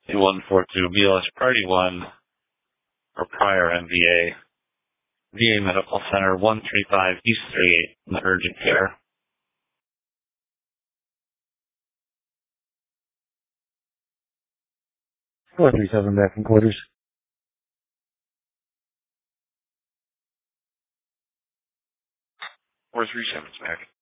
A142 BLS Priority 1 or prior MVA. VA Medical Center 135 East 38 in the urgent care. 437 back in quarters. Where's 37's back?